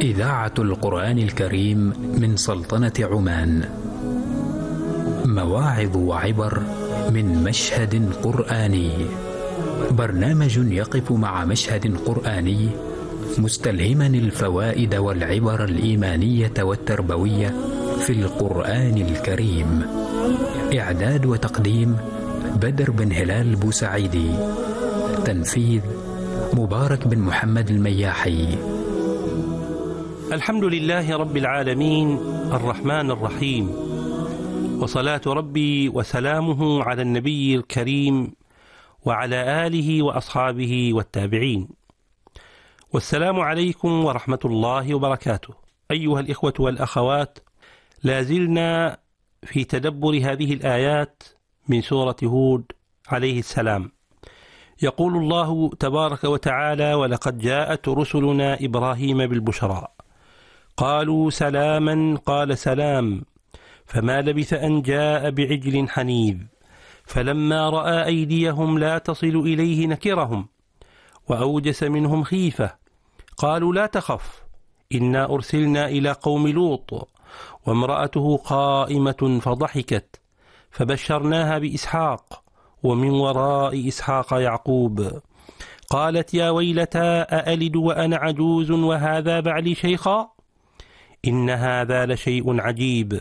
إذاعة القرآن الكريم من سلطنة عمان. مواعظ وعبر من مشهد قرآني. برنامج يقف مع مشهد قرآني مستلهما الفوائد والعبر الإيمانية والتربوية في القرآن الكريم. إعداد وتقديم بدر بن هلال بوسعيدي. تنفيذ مبارك بن محمد المياحي. الحمد لله رب العالمين الرحمن الرحيم، وصلاة ربي وسلامه على النبي الكريم وعلى آله وأصحابه والتابعين. والسلام عليكم ورحمة الله وبركاته. أيها الإخوة والأخوات، لازلنا في تدبر هذه الآيات من سورة هود عليه السلام. يقول الله تبارك وتعالى: ولقد جاءت رسلنا إبراهيم بالبشرى قالوا سلاما قال سلام، فما لبث أن جاء بعجل حنيذ، فلما رأى أيديهم لا تصل إليه نكرهم وأوجس منهم خيفة، قالوا لا تخف إنا أرسلنا إلى قوم لوط وامرأته قائمة فضحكت فبشرناها بإسحاق ومن وراء إسحاق يعقوب، قالت يا ويلتى أألد وأنا عجوز وهذا بعلي شيخا، إن هذا لشيء عجيب.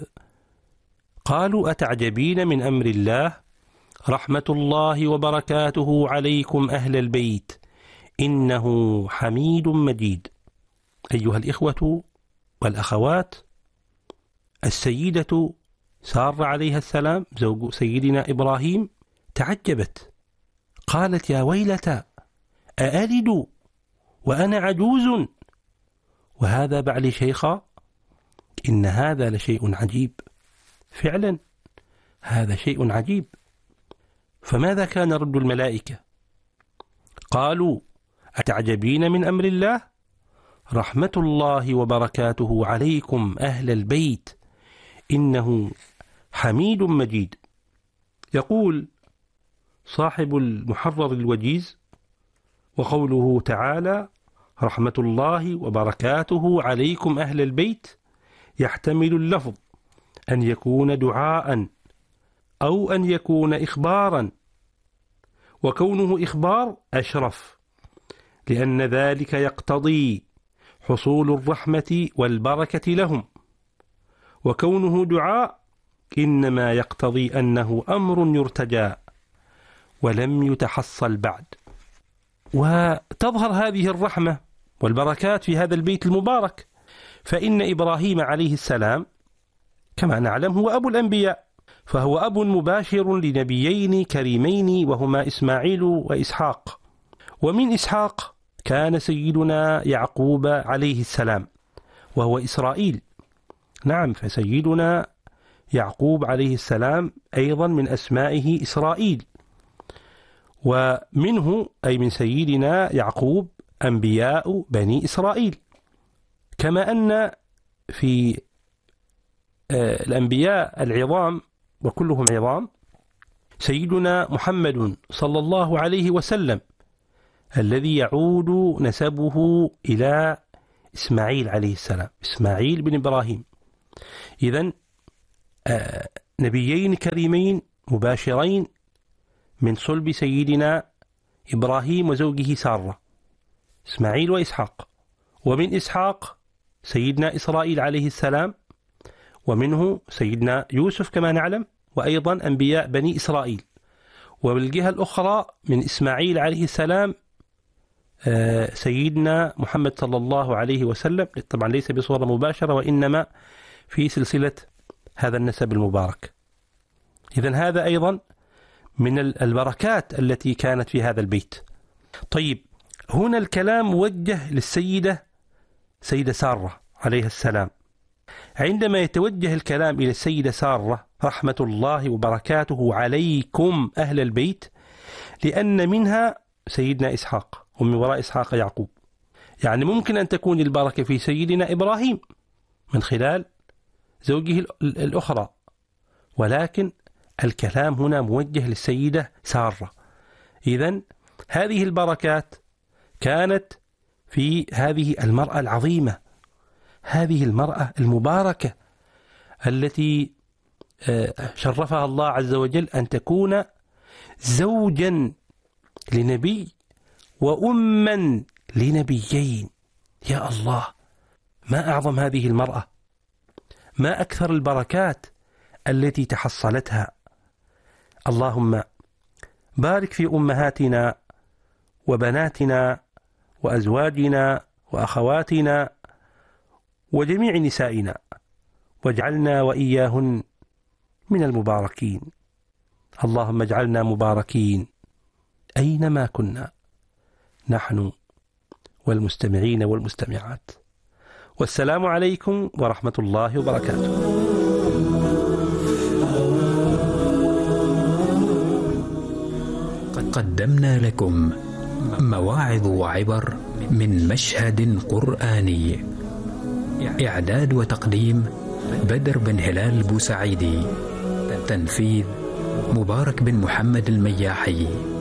قالوا أتعجبين من أمر الله، رحمة الله وبركاته عليكم أهل البيت إنه حميد مجيد. أيها الإخوة والأخوات، السيدة سارة عليها السلام زوج سيدنا إبراهيم تعجبت، قالت يا ويلتى أألد وأنا عجوز وهذا بعلي شيخا، إن هذا لشيء عجيب. فعلا هذا شيء عجيب. فماذا كان رد الملائكة؟ قالوا أتعجبين من أمر الله، رحمة الله وبركاته عليكم أهل البيت إنه حميد مجيد. يقول صاحب المحرر الوجيز: وقوله تعالى رحمة الله وبركاته عليكم أهل البيت يحتمل اللفظ أن يكون دعاء أو أن يكون إخبارا، وكونه إخبار أشرف، لأن ذلك يقتضي حصول الرحمة والبركة لهم، وكونه دعاء إنما يقتضي أنه أمر يرتجى ولم يتحصل بعد. وتظهر هذه الرحمة والبركات في هذا البيت المبارك، فإن إبراهيم عليه السلام كما نعلم هو أبو الأنبياء، فهو أب مباشر لنبيين كريمين وهما إسماعيل وإسحاق، ومن إسحاق كان سيدنا يعقوب عليه السلام وهو إسرائيل. نعم، فسيدنا يعقوب عليه السلام أيضا من أسمائه إسرائيل، ومنه أي من سيدنا يعقوب أنبياء بني إسرائيل، كما أن في الأنبياء العظام وكلهم عظام سيدنا محمد صلى الله عليه وسلم الذي يعود نسبه إلى إسماعيل عليه السلام، إسماعيل بن إبراهيم. إذن نبيين كريمين مباشرين من صلب سيدنا إبراهيم وزوجه سارة، إسماعيل وإسحاق، ومن إسحاق سيدنا إسرائيل عليه السلام، ومنه سيدنا يوسف كما نعلم، وأيضا أنبياء بني إسرائيل. وبالجهة الأخرى من إسماعيل عليه السلام سيدنا محمد صلى الله عليه وسلم، طبعا ليس بصورة مباشرة وإنما في سلسلة هذا النسب المبارك. إذن هذا أيضا من البركات التي كانت في هذا البيت. طيب، هنا الكلام موجه للسيدة سارة عليها السلام. عندما يتوجه الكلام إلى السيدة سارة رحمة الله وبركاته عليكم أهل البيت، لأن منها سيدنا إسحاق ومن وراء إسحاق يعقوب، يعني ممكن أن تكون البركة في سيدنا إبراهيم من خلال زوجه الأخرى، ولكن الكلام هنا موجه للسيدة سارة. إذن هذه البركات كانت في هذه المرأة العظيمة هذه المرأة المباركة التي شرفها الله عز وجل أن تكون زوجا لنبي وأما لنبيين. يا الله، ما أعظم هذه المرأة، ما أكثر البركات التي تحصلتها. اللهم بارك في أمهاتنا وبناتنا وأزواجنا وأخواتنا وجميع نسائنا، واجعلنا وإياهن من المباركين. اللهم اجعلنا مباركين أينما كنا، نحن والمستمعين والمستمعات. والسلام عليكم ورحمة الله وبركاته. قدمنا لكم مواعظ وعبر من مشهد قرآني. إعداد وتقديم بدر بن هلال بوسعيدي. تنفيذ مبارك بن محمد المياحي.